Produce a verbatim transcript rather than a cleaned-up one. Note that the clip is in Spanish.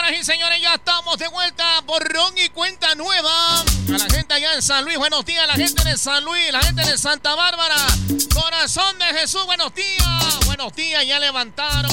Señoras y señores, ya estamos de vuelta por Ron y Cuenta Nueva. A la gente allá en San Luis, buenos días. La gente de San Luis, la gente de Santa Bárbara. Corazón de Jesús, buenos días. Buenos días, ya levantaron.